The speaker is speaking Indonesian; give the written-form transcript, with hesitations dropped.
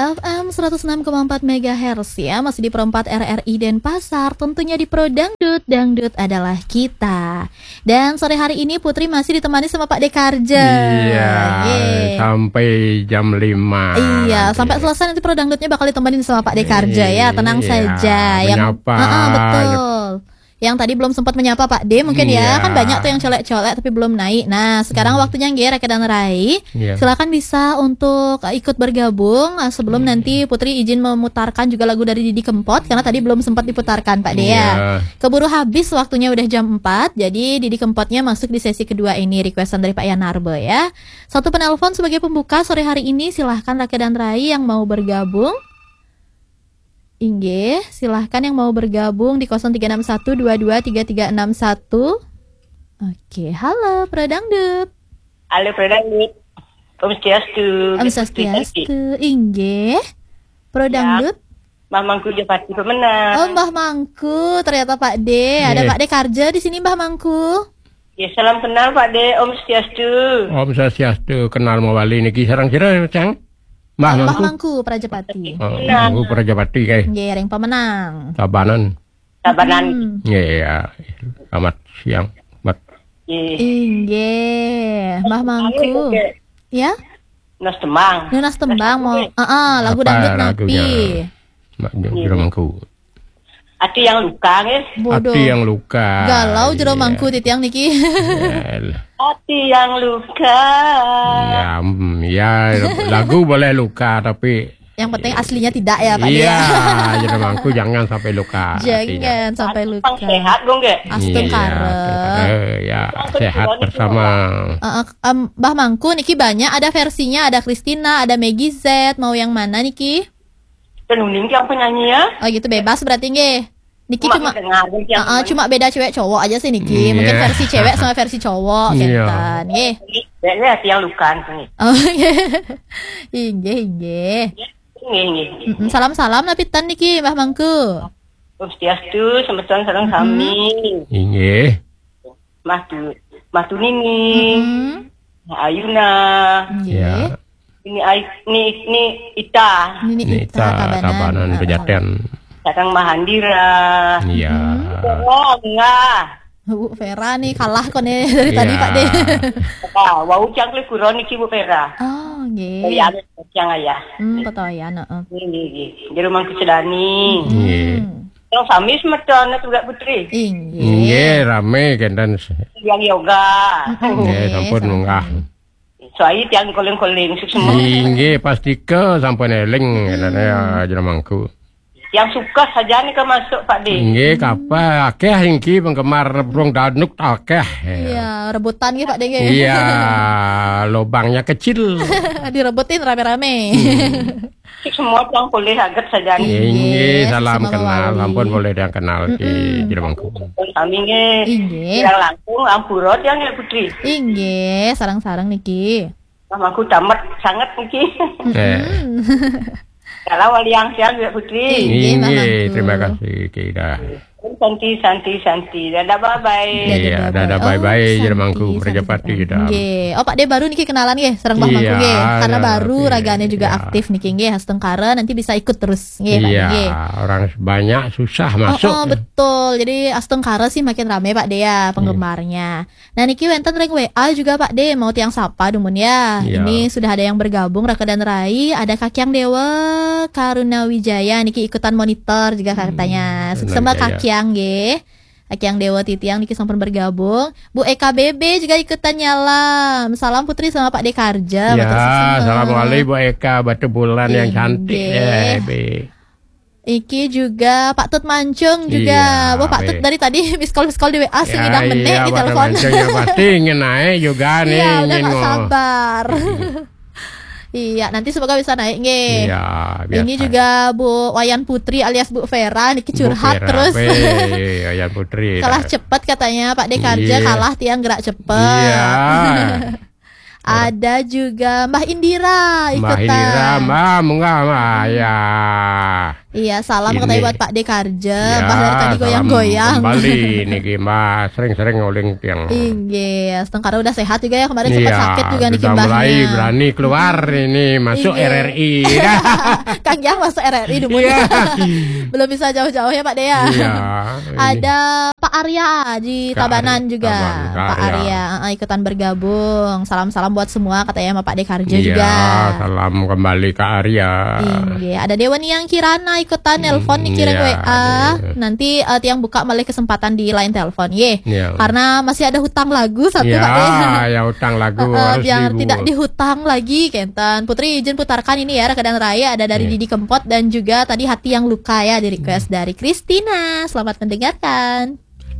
FM 106,4 MHz ya, masih di Perempat RRI Denpasar, tentunya di Pro Dangdut, Dangdut adalah kita. Dan sore hari ini Putri masih ditemani sama Pak Dekarja. Iya, sampai jam 5. Iya, sampai selesai nanti Pro Dangdutnya bakal ditemani sama Pak Dekarja ya, tenang saja. Menyapa. Betul. Yang tadi belum sempat menyapa Pak D mungkin ya, kan banyak tuh yang colek-colek tapi belum naik. Nah sekarang waktunya nggih Reke dan Rai, silakan bisa untuk ikut bergabung sebelum nanti Putri izin memutarkan juga lagu dari Didi Kempot, karena tadi belum sempat diputarkan Pak D ya. Keburu habis waktunya, udah jam 4, jadi Didi Kempotnya masuk di sesi kedua ini, requestan dari Pak Yanarbe ya. Satu penelpon sebagai pembuka sore hari ini, silahkan Reke dan Rai yang mau bergabung. Inge, silahkan yang mau bergabung di 0361223361. Oke, halo Pro Dangdut. Halo Pro Dangdut. Om Swastiastu. Om Swastiastu. Inge, Pro Dangdut. Mbah Mangku Japati pemenang. Oh, Mbah Mangku, ternyata Pak D. Ada Pak D Karja di sini, Mbah Mangku. Ya, salam kenal Pak D. Om Swastiastu. Om Swastiastu, kenal mawali niki sarang-sarang Cang. Mbah Mangku Prajapati. Mangku Prajapati kae. Nggih, ring pemenang. Tabanan. Iya, selamat siang. Nggih, Mbah Mangku. Ya? Nas Tembang. Nas Tembang mau lagu dangdut napi. Jero Mangku. Hati yang luka nggih. Hati yang luka. Galau jero Mangku titiang niki. Hati yang luka. Ya, lagu boleh luka tapi yang penting aslinya tidak ya Pak. Iya, jero Mangku jangan sampai luka. Jangan sampai luka. Sehat dong nggih. Astengkara. Ya, sehat bersama. Mbah Mangku niki banyak, ada versinya, ada Christina, ada Maggie Z, mau yang mana niki? Penuning yang penyanyi ya. Oh gitu, bebas berarti nggih. Niki cuma beda cewek cowok aja sih niki. Mungkin versi cewek sama versi cowok kentan nggih. Ya hati yang luka nih. Oh nggih. Salam-salam napitan niki Mbah Mangku. Om Swastiastu, semeton sareng sami. Nggih. Mah Tunini. Ayuna. Nggih. Ini Ita. Ini Ita Tabanan Pejaten. Kakang Mahandira. Iya. Enggak. Bu Vera nih kalah kok nih dari tadi Pak De. Wau cangkle kuron iki Bu Vera. Oh, nggih. Ya yang ayah. Petoyan, heeh. Nggih. Jero Mangku Sedani. Nggih. Yang sami semeton juga Putri. Nggih, rame kendan. Yang yoga. Nggih, sampun munggah. Soalnya tiang koleng-koleng semua. Nggih, pasti ke sampai eling ya jero Mangku. Yang suka saja nih masuk Pak D. Nggih, kapal akeh hingki penggemar Rong Dangdut akeh. Iya, rebutan nggih Pak D nggih. Iya, lubangnya kecil. Direbutin rame-rame. Semua yang boleh agat saja nih. Nggih, salam kenal, ampun boleh yang kenal ki jero Mangku. Kami nggih. Yang langsung ampurot yang Putri. Nggih, sarang-sarang niki. Mamaku tamat sangat niki. Kalau wali yang siang juga Putri. Nggih, terima kasih Kida. Santi. Dadah bye-bye. Iya, dadah bye-bye jero Mangku Prajapati kita. Nggih. Oh Pak De baru niki kenalan nggih, sareng Mbah Mangku nggih. Karena baru ragane juga aktif niki nggih, Astengkara nanti bisa ikut terus nggih Pak De. Iya, orang banyak susah masuk. Oh, betul. Jadi Astengkara sih makin rame Pak De ya penggemarnya. Nah niki wenten ring WA juga Pak De, mau tiang sapa dumun ya. Ini sudah ada yang bergabung Raka dan Rai, ada Kakyang Dewa Karunawijaya niki ikutan monitor juga katanya. Sukses Mbak Kakyang nggih. Kakyang Dewa Titiang niki sampun bergabung. Bu Eka BB juga ikutan nyalam. Salam Putri sama Pak Dekarja. Ya, assalamualaikum Bu Eka, batu bulan yang cantik ya, Iki juga Pak Tut Mancung juga. Wah Pak Tut dari tadi miss call di WA sing ngidang meneh di telepon. Iya, pasti ingin naik juga nih. Iya, udah gak sabar. Iya, nanti semoga bisa naik nggih. Iya, biasa. Ini juga Bu Wayan Putri alias Bu Vera niki curhat terus. Wayan Putri. Kalah cepat katanya Pak Dekarja, kalah tiang gerak cepat. Iya. Ada juga Mbah Indira ikutan. Mbah Indira, munggah ya. Iya, salam Ini. katanya buat Pak Dekarja, Ya, Mbah dari tadi salam goyang-goyang. Kembali niki Mbah, sering-sering nguling tiang. Iya, karena udah sehat juga ya, kemarin sempat Iya, sakit juga nih sudah mulai Mbahnya. berani keluar ini masuk Iya. RRI. Kang Yang masuk RRI dulu. Iya. Belum bisa jauh-jauh ya Pak Dea. Iya. Ada Pak Arya di Kak Tabanan juga. Tabanan, Kak Pak Arya ikutan bergabung. Salam-salam buat semua katanya sama Pak Dekarja juga. Iya, salam kembali ke Arya. Iya, ada Dewan yang Kirana ikutan nelpon nih kirim iya, WA. ada. Nanti tiang buka malah kesempatan di line telepon. Iya. Karena masih ada hutang lagu satu Ya, Pak Dea. ya utang lagu harus Biar dibuat. tidak dihutang lagi Kentan. Putri izin putarkan ini ya Rekedan Raya, ada dari Iya. Didi Kempot dan juga tadi Hati yang Luka ya, di request dari Christina. Selamat mendengarkan.